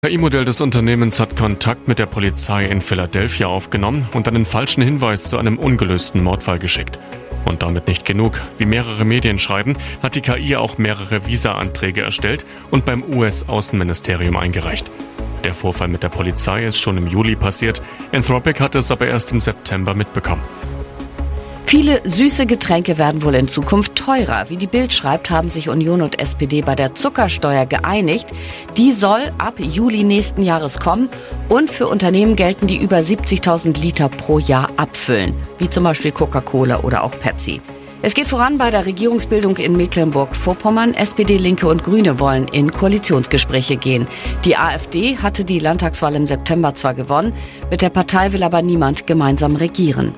KI-Modell des Unternehmens hat Kontakt mit der Polizei in Philadelphia aufgenommen und einen falschen Hinweis zu einem ungelösten Mordfall geschickt. Und damit nicht genug. Wie mehrere Medien schreiben, hat die KI auch mehrere Visa-Anträge erstellt und beim US-Außenministerium eingereicht. Der Vorfall mit der Polizei ist schon im Juli passiert. Anthropic hat es aber erst im September mitbekommen. Viele süße Getränke werden wohl in Zukunft teurer. Wie die Bild schreibt, haben sich Union und SPD bei der Zuckersteuer geeinigt. Die soll ab Juli nächsten Jahres kommen und für Unternehmen gelten, die über 70.000 Liter pro Jahr abfüllen, wie zum Beispiel Coca-Cola oder auch Pepsi. Es geht voran bei der Regierungsbildung in Mecklenburg-Vorpommern. SPD, Linke und Grüne wollen in Koalitionsgespräche gehen. Die AfD hatte die Landtagswahl im September zwar gewonnen, mit der Partei will aber niemand gemeinsam regieren.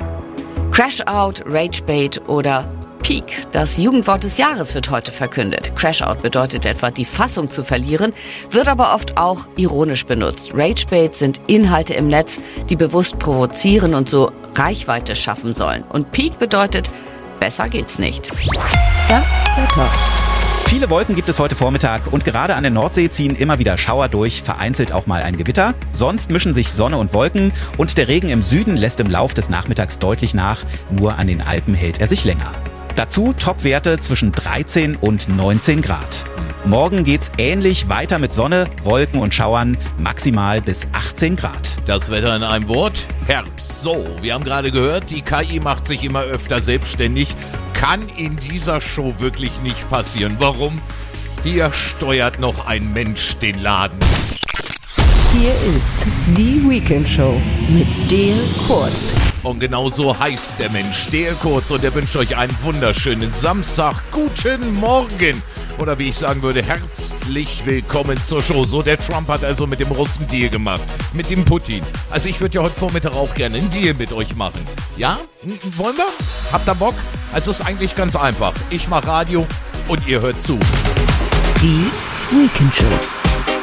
Crash-Out, Rage-Bait oder Peak. Das Jugendwort des Jahres wird heute verkündet. Crash-Out bedeutet etwa, die Fassung zu verlieren, wird aber oft auch ironisch benutzt. Rage-Bait sind Inhalte im Netz, die bewusst provozieren und so Reichweite schaffen sollen. Und Peak bedeutet, besser geht's nicht. Das Wetter. Viele Wolken gibt es heute Vormittag und gerade an der Nordsee ziehen immer wieder Schauer durch, vereinzelt auch mal ein Gewitter. Sonst mischen sich Sonne und Wolken und der Regen im Süden lässt im Lauf des Nachmittags deutlich nach. Nur an den Alpen hält er sich länger. Dazu Topwerte zwischen 13 und 19 Grad. Morgen geht's ähnlich weiter mit Sonne, Wolken und Schauern, maximal bis 18 Grad. Das Wetter in einem Wort: Herbst. So, wir haben gerade gehört, die KI macht sich immer öfter selbstständig. Kann in dieser Show wirklich nicht passieren. Warum? Hier steuert noch ein Mensch den Laden. Hier ist die Weekend Show mit Dale Kurz. Und genau so heißt der Mensch, Dale Kurz, und er wünscht euch einen wunderschönen Samstag. Guten Morgen. Oder wie ich sagen würde, herzlich willkommen zur Show. So, der Trump hat also mit dem Russen Deal gemacht. Mit dem Putin. Also ich würde ja heute Vormittag auch gerne einen Deal mit euch machen. Ja? Wollen wir? Habt ihr Bock? Also ist eigentlich ganz einfach. Ich mache Radio und ihr hört zu. Die Weekend Show.